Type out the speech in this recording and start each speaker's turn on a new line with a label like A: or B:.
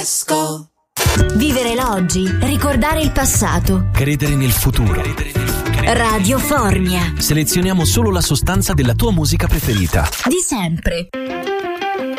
A: Tedesco.
B: Vivere l'oggi, ricordare il passato.
C: Credere nel futuro.
B: Radio Formia.
C: Selezioniamo solo la sostanza della tua musica preferita.
B: Di sempre.